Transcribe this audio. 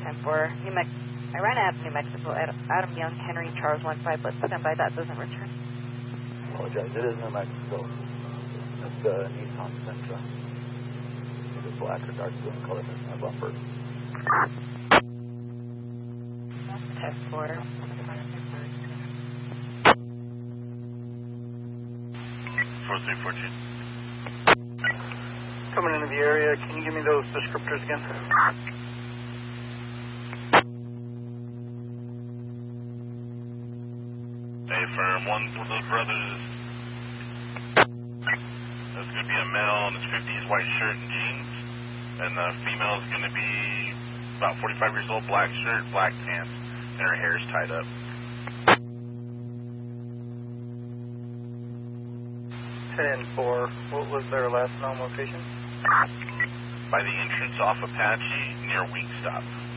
10-4. I ran out of New Mexico. Adam Young, Henry, Charles 1-5. Let's stand by. That doesn't return. Apologize. It is New Mexico. It's Nissan Sentra. Either black or dark blue in color. That's my bumper. 10-4. 4314. Coming into the area, can you give me those descriptors again? Hey, firm, one of those brothers. That's going to be a male in his 50s, white shirt and jeans. And the female is going to be about 45 years old, black shirt, black pants, and her hair is tied up. 10-4. What was their last known location? By the entrance off Apache near Wingstop.